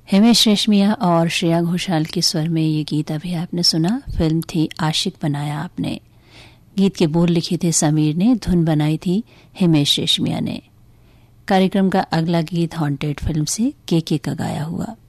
हिमेश रेशमिया और श्रेया घोषाल के स्वर में ये गीत अभी आपने सुना। फिल्म थी आशिक बनाया आपने। गीत के बोल लिखे थे समीर ने, धुन बनाई थी हिमेश रेशमिया ने। कार्यक्रम का अगला गीत हॉन्टेड फिल्म से के का गाया हुआ।